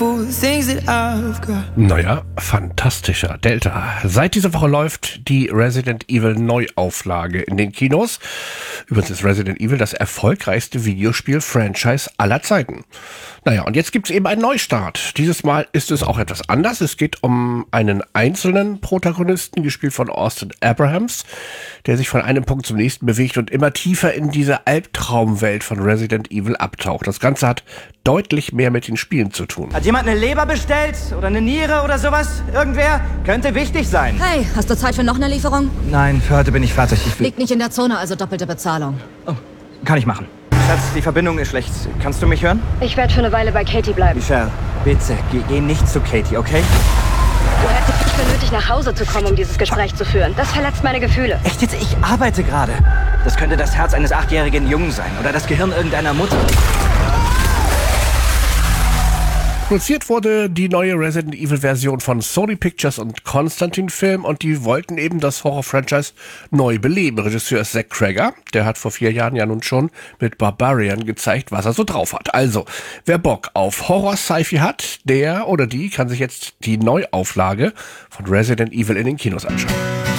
Naja, fantastischer Delta. Seit dieser Woche läuft die Resident Evil Neuauflage in den Kinos. Übrigens ist Resident Evil das erfolgreichste Videospiel-Franchise aller Zeiten. Naja, und jetzt gibt's eben einen Neustart. Dieses Mal ist es auch etwas anders. Es geht um einen einzelnen Protagonisten, gespielt von Austin Abrahams, der sich von einem Punkt zum nächsten bewegt und immer tiefer in diese Albtraumwelt von Resident Evil abtaucht. Das Ganze hat deutlich mehr mit den Spielen zu tun. Hat jemand eine Leber bestellt? Oder eine Niere oder sowas? Irgendwer? Könnte wichtig sein. Hey, hast du Zeit für noch eine Lieferung? Nein, für heute bin ich fertig. Liegt nicht in der Zone, also doppelte Bezahlung. Oh, kann ich machen. Schatz, die Verbindung ist schlecht. Kannst du mich hören? Ich werde für eine Weile bei Katie bleiben. Michelle, bitte, geh nicht zu Katie, okay? Du hättest nicht für nötig, nach Hause zu kommen, um dieses Gespräch zu führen. Das verletzt meine Gefühle. Echt jetzt? Ich arbeite gerade. Das könnte das Herz eines 8-jährigen Jungen sein. Oder das Gehirn irgendeiner Mutter. Produziert wurde die neue Resident Evil-Version von Sony Pictures und Constantin Film und die wollten eben das Horror-Franchise neu beleben. Regisseur ist Zach Cregger, der hat vor 4 Jahren ja nun schon mit Barbarian gezeigt, was er so drauf hat. Also, wer Bock auf Horror-Sci-Fi hat, der oder die kann sich jetzt die Neuauflage von Resident Evil in den Kinos anschauen.